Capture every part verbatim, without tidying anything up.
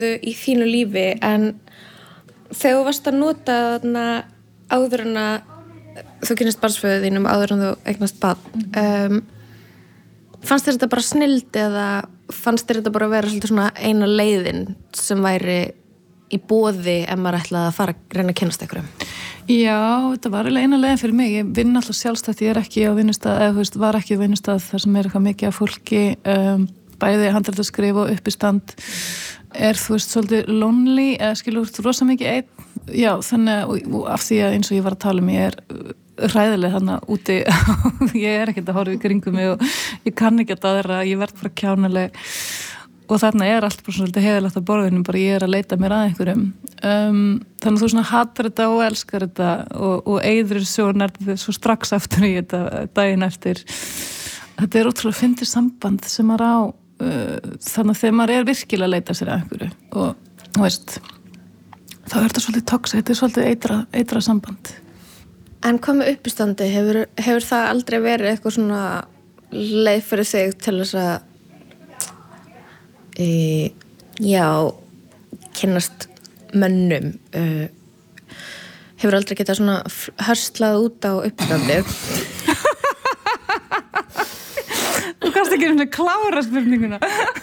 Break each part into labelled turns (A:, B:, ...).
A: í þínu lífi en þegar þú varst að nota þarna áður en að þú kynnist barnsföðu þínum áður en þú eignast barn um, fannst þér þetta bara snilld eða fannst þér þetta bara að vera svolítið svona eina leiðin sem væri í boði ef maður ætlaði að fara að reyna að kynnast einhverjum?
B: Já, þetta var eiginlega eina leiðin fyrir mig. Ég vinn alltaf sjálfstætt, ég er ekki á vinnustað eða þú veist, var ekki á vinnustað þar sem er eitthvað mikið af fólki um, bæði handrit að skrifa og uppistand er þú veist svolítið lonely eða skilur þú rosa mikið einn. Já, þannig og, og af því að eins og ég var að tala um ég er hræðileg þarna úti ég er ekkert að horfa í kringum mig og ég kann ekki að aðra, ég verð bara kjánaleg og þarna er allt bara svolítið heiðalegt á borðinu, bara ég er að leita mér að einhverjum um, þannig að þú svona hatar þetta og elskar þetta og, og eyðir svo, svo strax aftur í þetta daginn eftir þetta er ótrúlega fyndið samband sem maður á uh, þannig að þegar maður er virkilega að leita sér að einhverju og þú veist þá er þetta svolítið toxic, þetta er svolítið eitra, eitra samband.
A: En hvað með uppistandi? Hefur, hefur það aldrei verið eitthvað svona leið fyrir þig til þess að e, já, kynnast mönnum? E, hefur aldrei getað svona hörslað út á uppistandi?
B: Þú kannst ekki svona klára spurninguna.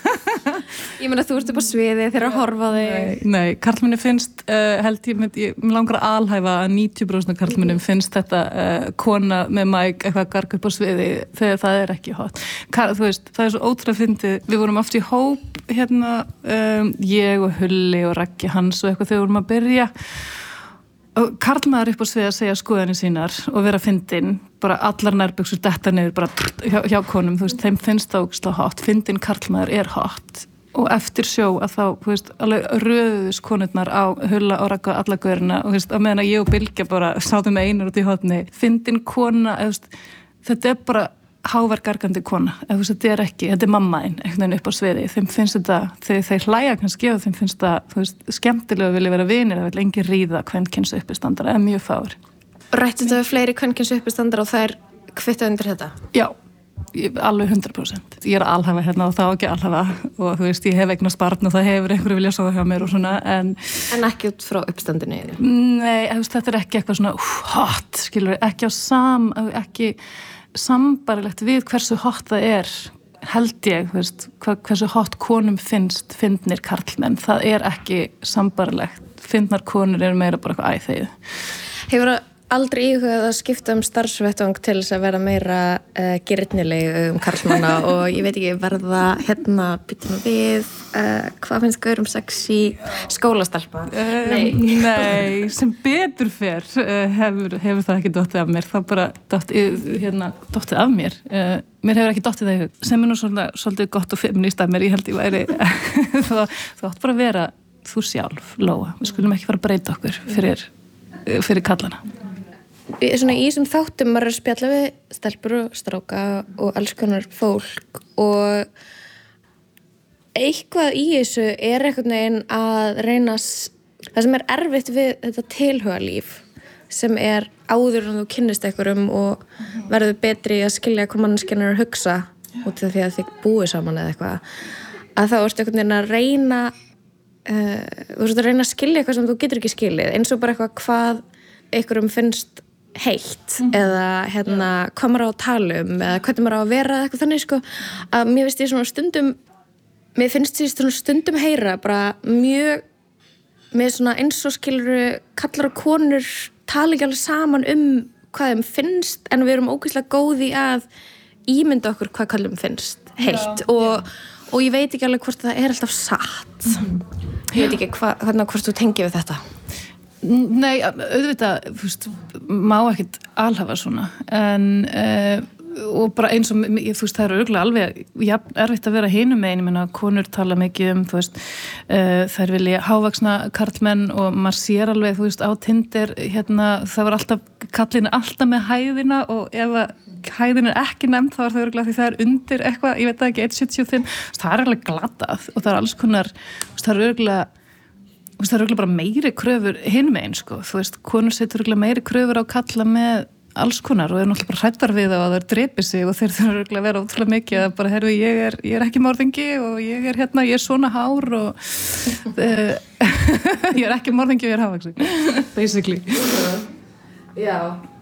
A: Ég meina þú ert upp á sviði þegar að horfa þig.
B: Nei, nei karlmenni finnst, uh, held ég, með, ég mér langar að alhæfa að níutíu prósent af karlmennum finnst þetta uh, kona með mæk eitthvað garg upp á sviði þegar það er ekki hot. Kar, þú veist, það er svo ótrúlega fyndið. Við vorum oft í hóp, hérna, um, ég og Hulli og Raggi Hans og eitthvað þegar við vorum að byrja. Og karlmaður upp á svið að segja skoðanir sínar og vera fyndin, bara allar nærbuxur detta niður bara hjá, hjá konum, þú veist, þeim finnst það ógeðslega hot, fyndin karlmaður er hot og eftir sjó að þá, þú veist, alveg röðuðust konurnar á Hulla og Ragga alla gaurina og þú veist, að meðan að ég og Bylgja bara sátum með einar út í hotni, fyndin kona, þú veist, þetta er bara hávar gargandi kona, eða þú veist, þetta er ekki, þetta er mammaðinn, einhvern veginn upp á sviði, þeim finnst þetta, þeir, þeir hlæja kannski og þeim finnst það, þú veist, skemmtilega að vilja vera vinir, það vil engin ríða kvenkyns uppistandara, eða mjög fáir.
A: Rættu þetta við fleiri kvenkyns uppistandara og þær kvitta undir þetta?
B: Já, ég, alveg hundrað prósent. Ég er að alhafa hérna og það á ekki alhafa og þú veist, ég hef eignast barn og það hefur einhverju vilja sofa hjá mér og svona, en...
A: En ekki út frá uppstandinu?
B: Nei, þú veist, þetta er ekki eitthvað svona uh, hot, skilur, ekki á sam, ekki... sambarilegt við hversu hot það er held ég, þú veist, hversu hot konum finnst fyndnir karlmenn, það er ekki sambarilegt, fyndnar konur eru meira bara eitthvað æþegið.
A: Hefur aldrei íhugað að skipta um starfsvettvang til þess að vera meira uh, girnileg um karlmanna og ég veit ekki verða hérna byttum við uh, hvað finnst gaurum sexy skólastelpa?
B: Uh, nei. nei, sem betur fer uh, hefur, hefur það ekki dottið af mér, það bara dottið, hérna, dottið af mér. Uh, mér hefur ekki dottið það í hug, sem er nú svolítið, svolítið gott og feminist af mér, ég held ég væri það, það átt bara að vera þú sjálf, Lóa, við skulum ekki fara að breyta okkur fyrir, fyrir kallana.
A: Svona í þessum þáttum maður er að spjalla við stelpur og stráka og alls konar fólk og eitthvað í þessu er einhvern veginn að reyna það sem er erfitt við þetta tilhugalíf sem er áður en þú kynnist einhverjum og verður betri að skilja hvað manneskjan er að hugsa út af því að þið búið saman eða eitthvað að þá ertu einhvern veginn að reyna uh, þú ert að reyna að skilja eitthvað sem þú getur ekki skilið eins og bara eitthvað hvað einhverjum finnst heitt mm. eða hérna hvað maður á að tala um eða hvernig maður á að vera eitthvað þannig sko að mér finnst ég svona stundum mér finnst ég svona stundum heyra bara mjög með svona eins og skiluru kallar og konur tala ekki alveg saman um hvað þeim finnst en við erum ógeðslega góði að ímynda okkur hvað kallum finnst heitt Já, og, ja. og ég veit ekki alveg hvort það er alltaf satt mm. ég veit ekki hva, hvernig hvort þú tengir við þetta.
B: Nei, auðvitað, þú veist, má ekkert alhafa svona, en uh, og bara eins og, þú veist, það eru örugglega alveg, ja, erfitt að vera hinum megin, ég meina, konur tala mikið um, þú veist, uh, þær vilja hávaxna karlmenn og maður sér alveg, þú veist, á Tinder, hérna, það var alltaf, kallin alltaf með hæðina og ef að hæðin er ekki nefnd, þá er það örugglega því það er undir eitthvað, ég veit það ekki, eitt sjötíu og fimm, það er alveg glatað og það er alls konar, það er örugglega það er örugglega bara meiri kröfur hinum megin sko, þú veist, konur setur örugglega meiri kröfur á kalla með alls konar og er náttúrulega bara hrættar við það að það er drepi sig og þeir þurfa að vera ótrúlega mikið að bara, herru, ég er, ég er ekki morðingi og ég er hérna, ég er svona hár og ég er ekki morðingi og ég er hafvaxin, basically.
A: Já.